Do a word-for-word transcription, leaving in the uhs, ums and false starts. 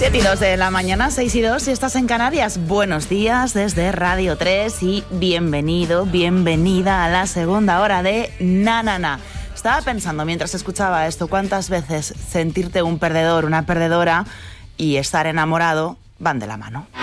siete y dos de la mañana, seis y dos, si estás en Canarias, buenos días desde Radio tres y bienvenido, bienvenida a la segunda hora de Na Na Na. Estaba pensando mientras escuchaba esto, cuántas veces sentirte un perdedor, una perdedora y estar enamorado van de la mano.